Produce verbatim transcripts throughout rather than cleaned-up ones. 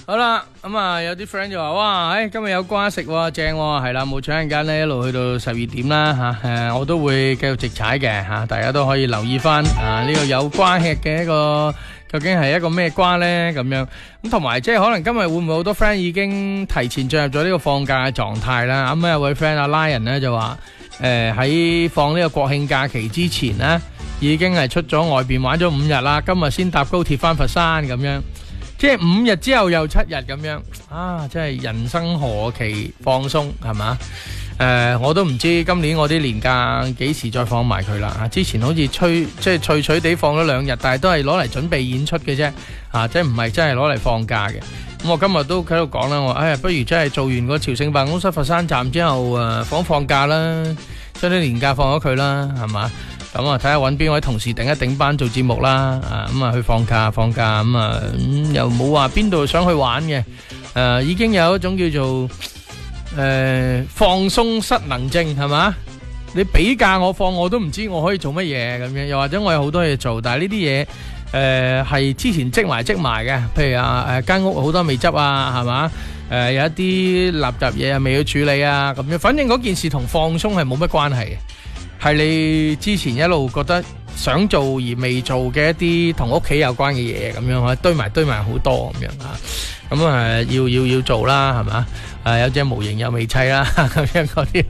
好啦，咁啊有啲 friend 就話哇，誒今日有瓜食喎，正喎，係啦，冇錯，陣間咧一路去到十二點啦嚇，誒我都會繼續直踩嘅嚇，大家都可以留意翻啊呢個有瓜吃嘅一個究竟係一個咩瓜咧咁樣，咁同埋即係可能今日會唔會好多 friend 已經提前進入咗呢個放假嘅狀態啦？咁有位 friend 阿 Lion 咧就話誒喺放呢個國慶假期之前咧，已經係出咗外邊玩咗五日啦，今日先搭高鐵翻佛山咁樣。即係五日之後又七日咁樣啊！真係人生何其放鬆係嘛？誒、呃，我都唔知今年我啲年假幾時再放埋佢啦。之前好似吹即係脆脆地放咗兩日，但係都係攞嚟準備演出嘅啫。啊，即係唔係真係攞嚟放假嘅。咁我今日都喺度講啦，我哎呀，不如真係做完個朝聖辦公室佛山站之後，誒、呃，放放假啦，將啲年假放咗佢啦，係嘛？咁啊，睇下搵邊位同事頂一頂班做節目啦，啊咁啊去放假放假咁啊，咁又冇話邊度想去玩嘅，誒已經有一種叫做誒放鬆失能症係嘛？你俾假我放我都唔知我可以做乜嘢咁樣，又或者我有好多嘢做，但係呢啲嘢誒係之前積埋積埋嘅，譬如啊誒間屋好多未執啊，係嘛？誒有一啲垃圾嘢啊未去處理啊咁樣，反正嗰件事同放鬆係冇乜關係嘅。係你之前一路覺得想做而未做嘅一啲同屋企有關嘅嘢咁樣，堆埋堆埋好多咁樣吓，咁啊要要要做啦，係嘛？誒有隻模型又未砌啦，咁樣嗰啲。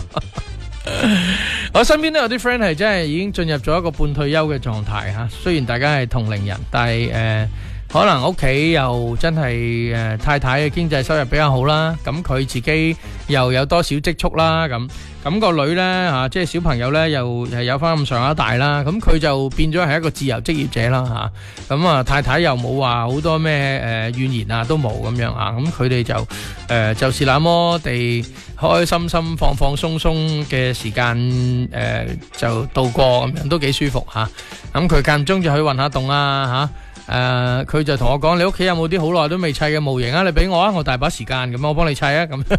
我身邊都有啲 friend 係真係已經進入咗一個半退休嘅狀態吓，雖然大家係同齡人，但係誒可能屋企又真係誒太太嘅經濟收入比較好啦，咁佢自己又有多少積蓄啦咁。咁個女呢，嚇、啊，即係小朋友呢，又係有翻咁上下大啦，咁佢就變咗係一個自由職業者啦嚇。咁啊太太又冇話好多咩誒、呃、怨言啊，都冇咁樣啊。咁佢哋就誒、呃、就是那麼地開開心心、放放鬆鬆嘅時間誒、呃、就度過咁樣，都幾舒服嚇。咁佢間中就去運下動啊嚇。誒佢就同我講：你屋企有冇啲好耐都未砌嘅模型啊？你俾我啊，我大把時間咁，我幫你砌啊咁。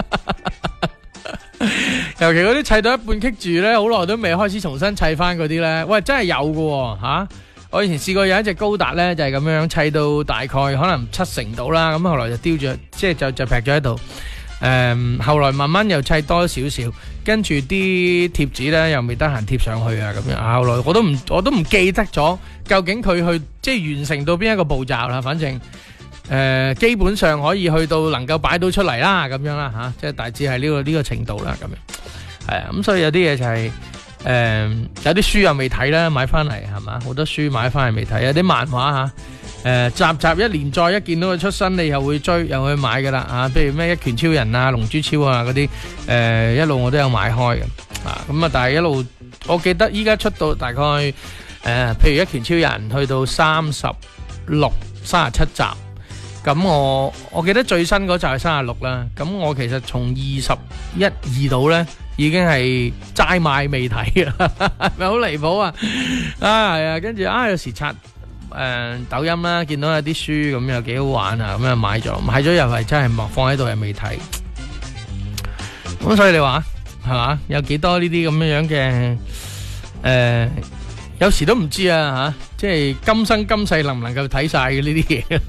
尤其嗰啲砌到一半棘住咧，好耐都未開始重新砌翻嗰啲咧，喂真係有㗎吓、啊！我以前試過有一隻高達咧，就係、是、咁樣砌到大概可能七成到啦，咁後來就丟咗，即係就就劈咗喺度。誒、嗯，後來慢慢又砌多少少，跟住啲貼紙咧又未得閒貼上去啊，咁樣。後來我都唔我都唔記得咗，究竟佢去即係完成到邊一個步驟啦，反正。誒、呃，基本上可以去到能夠擺到出嚟啦，咁樣啦吓、啊，即係大致係呢、這個呢、這個程度啦，咁樣係啊，咁所以有啲嘢就係、是、誒、呃，有啲書又未睇啦，買翻嚟係嘛，好多書買翻嚟未睇，有啲漫畫吓，誒、啊，集集一連載，一見到佢出新，你又會追，又去買噶啦啊，譬如咩一拳超人啊、龍珠超啊嗰啲，誒、呃，一路我都有買開嘅啊，咁啊，但係一路我記得依家出到大概誒、呃，譬如一拳超人去到三十六、三十七集。咁我我記得最新嗰集係三十六啦，咁我其實從二十一二度咧已經係齋買未睇嘅，係咪好離譜啊？啊係啊，跟住啊有時刷誒、呃、抖音啦，見到有啲書咁又幾好玩啊，咁又買咗，買咗又係真係放喺度又未睇，咁所以你話係嘛？有幾多呢啲咁樣樣嘅誒？有時都唔知啊吓、啊，即係今生今世能唔能夠睇晒嘅呢啲嘢，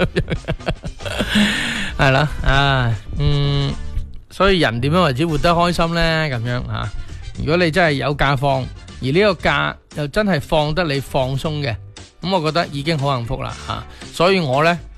係啦啊，嗯，所以人點樣為之活得開心呢？咁樣吓、啊，如果你真係有假放，而呢個假又真係放得你放鬆嘅，咁我覺得已經好幸福啦吓、啊。所以我呢，